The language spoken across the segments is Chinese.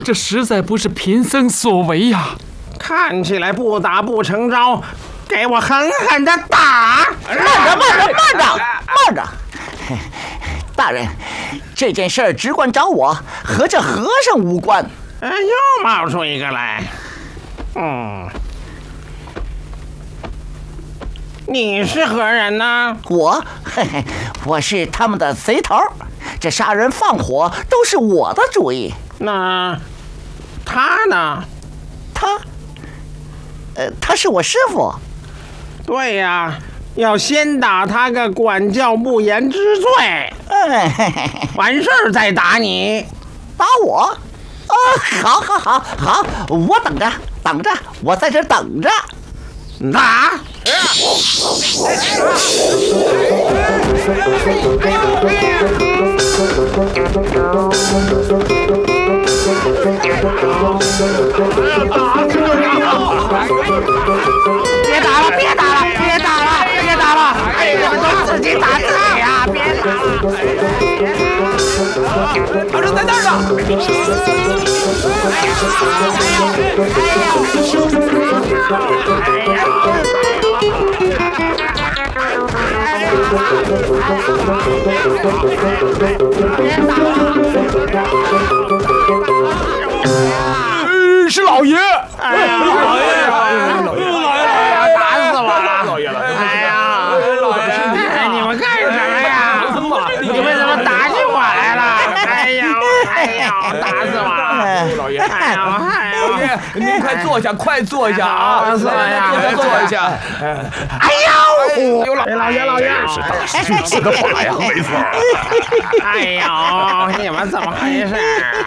这实在不是贫僧所为呀！ 看起来不打不成招，给我狠狠的打！ 慢着！大人，这件事只管找我，和这和尚无关。 又冒出一个来。你是何人呢？ 我是他们的贼头，这杀人放火都是我的主意。 那他呢？ 他是我师傅。 对呀，要先打他个管教不严之罪，完事儿再打你。 打我？好，我等着，我在这等着。 打！别打了！哎，你们都自己打自己呀！别打了！他说在那儿呢！ 是老爷！ 老爷！打死我了！老爷了！你们干什么呀？你们怎么打起我来了？打死我了！老爷！ 老爷，您快坐下啊！坐下！ 老爷！ 是大师兄赐的法呀，没错。 你们怎么回事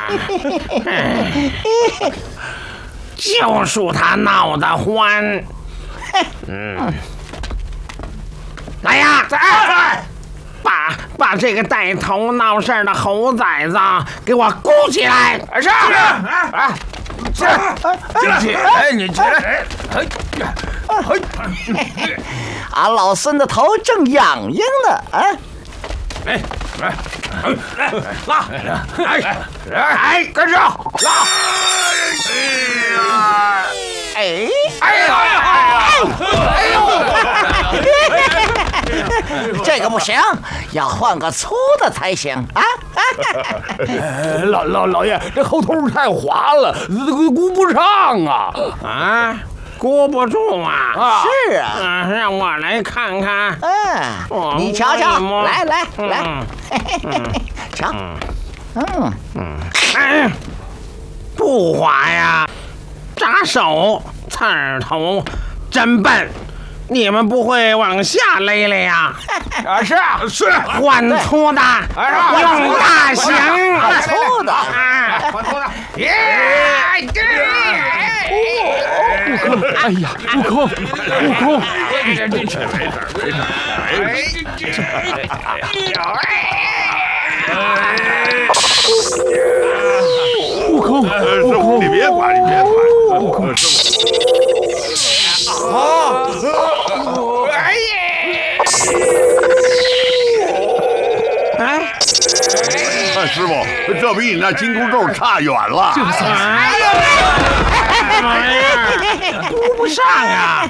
啊？就属他闹得欢。来呀，把这个带头闹事的猴崽子给我箍起来！是。 你起来！ 俺老孙的头正痒痒呢， 拉！跟上！拉！ 这个不行，要换个粗的才行啊！ 老爷，这猴头太滑了，箍不上啊！ 箍不住啊！ 是啊， 让我来看看。 你瞧瞧，来，瞧， 不滑呀，扎手，刺儿头，真笨。你们不会往下勒了呀？ 是， 换粗的，用大刑， 粗的， 换粗的。 哎呀，悟空！悟空， 你别管，悟空。师傅，这比你那金箍咒差远了。 箍不上啊！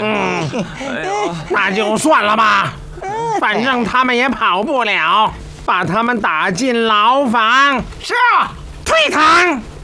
那就算了吧，反正他们也跑不了，把他们打进牢房。是啊，退堂。